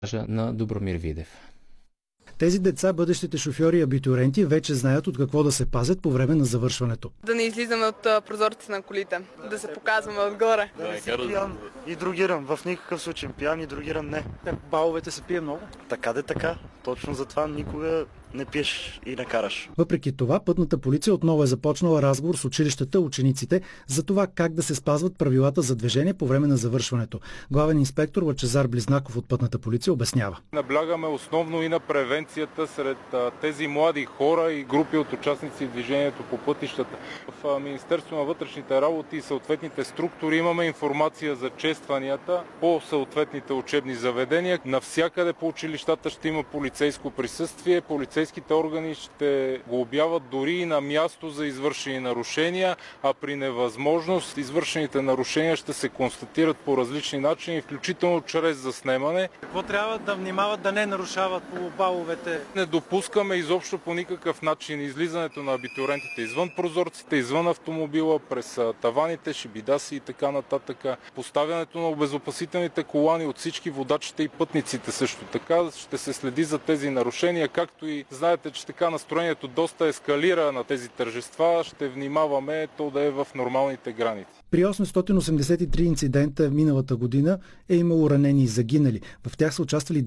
На Добромир Видев. Тези деца, бъдещите шофьори и абитуриенти, вече знаят от какво да се пазят по време на завършването. Да не излизаме от прозорците на колите, да се показваме отгоре. Да не си пиян и другирам, в никакъв случай пиян и другирам не. Баловете се пие много? Така, точно затова никога не пиеш и не караш. Въпреки това, пътната полиция отново е започнала разговор с училищата, учениците за това как да се спазват правилата за движение по време на завършването. Главен инспектор Лъчезар Близнаков от пътната полиция обяснява. Наблягаме основно и на превенцията сред тези млади хора и групи от участници в движението по пътищата. В Министерство на вътрешните работи и съответните структури имаме информация за честванията по съответните учебни заведения. Навсякъде по училищата ще има полицейско присъствие. Полицейските органи ще глобяват дори и на място за извършени нарушения, а при невъзможност извършените нарушения ще се констатират по различни начини, включително чрез заснемане. Какво трябва да внимават да не нарушават по баловете? Не допускаме изобщо по никакъв начин излизането на абитуриентите извън прозорците, извън автомобила, през таваните, шибидаси и така нататък. Поставянето на обезопасителните колани от всички, водачите и пътниците също така. Ще се следи за тези нарушения, както и знаете, че така настроението доста ескалира на тези тържества. Ще внимаваме то да е в нормалните граници. При 883 инцидента миналата година е имало ранени и загинали. В тях са участвали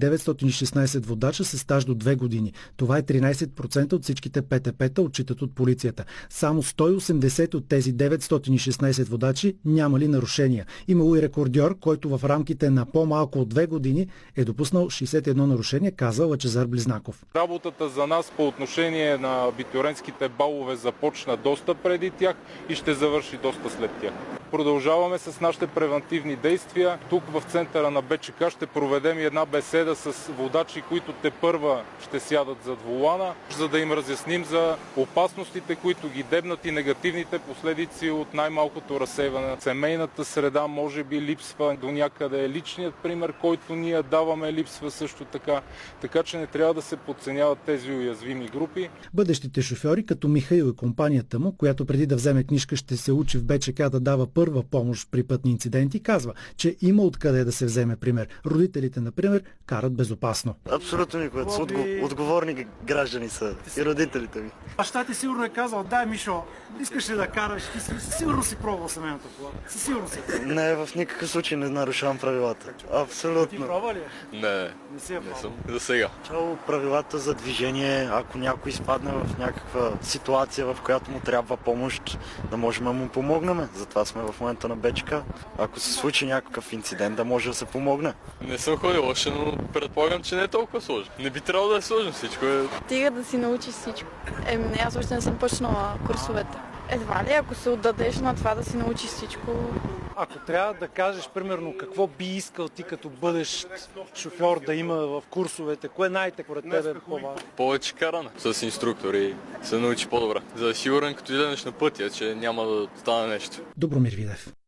916 водача с стаж до 2 години. Това е 13% от всичките ПТП-та, отчитат от полицията. Само 180 от тези 916 водачи нямали нарушения. Имало и рекордьор, който в рамките на по-малко от 2 години е допуснал 61 нарушения, каза Лъчезар Близнаков. Работата за нас по отношение на абитуриентските балове започна доста преди тях и ще завърши доста след тях. Продължаваме с нашите превантивни действия. Тук в центъра на БЧК ще проведем една беседа с водачи, които тепърва ще сядат зад волана, за да им разясним за опасностите, които ги дебнат и негативните последици от най-малкото разсейване. Семейната среда може би липсва до някъде. Личният пример, който ние даваме, липсва също така. Така че не трябва да се подценяват тези уязвими групи. Бъдещите шофьори, като Михаил и компанията му, която преди да вземе книжка ще се учи в БЧК да дава първа помощ при пътни инциденти, казва, че има откъде да се вземе пример. Родителите, например, карат безопасно. Абсолютно никога. Отговорни граждани са и родителите ми. Баща ти сигурно е казал: дай, Мишо, искаш ли да караш? Ти сигурно си пробвал семейната кола. Сигурно си. Не, в никакъв случай не нарушавам правилата. Абсолютно. Ти пробва ли? Не съм. За сега. Правилата за движение, ако някой изпадне в някаква ситуация, в която му трябва помощ, да можем да му помогнем. Затова сме в момента на БЧК. Ако се случи някакъв инцидент, да може да се помогне. Не съм ходил още, но предполагам, че не е толкова сложно. Не би трябвало да е сложно всичко. Стига да си научиш всичко. Аз още не съм почнала курсовете. Едва ли, ако се отдадеш на това да си научиш всичко. Ако трябва да кажеш, примерно, какво би искал ти като бъдещ шофьор да има в курсовете, кое най-според тебе е по-важно? Повече каране с инструктори се научи по-добре. За да е сигурен, като излезеш на пътя, че няма да стане нещо. Добромир Видев.